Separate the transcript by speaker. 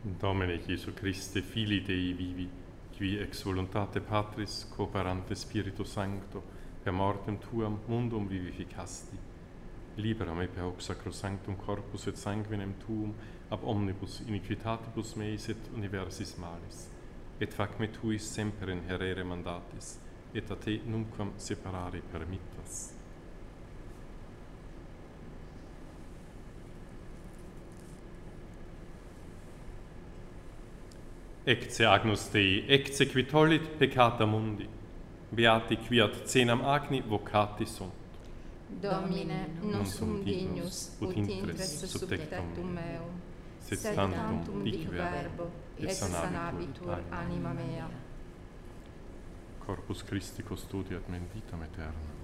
Speaker 1: Domine Iesu Christe, Filii Dei vivi, qui ex voluntate Patris, cooperante Spiritu Sancto, per mortem tuam mundum vivificasti, libera me per hoc sacrosanctum corpus et sanguinem tuum, ab omnibus iniquitatibus meis et universis malis, et fac me tuis semper inherere mandatis, et a te numquam separare permittas. Ecce agnus Dei, ecce qui tollit peccata mundi, beati quiat cenam agni vocati sunt.
Speaker 2: Domine, non sum dignus, ut intres sub tectum meum, sed tantum dic verbo, et sanabitur anima mea.
Speaker 1: Corpus Christi custodiat me in vitam aeterna.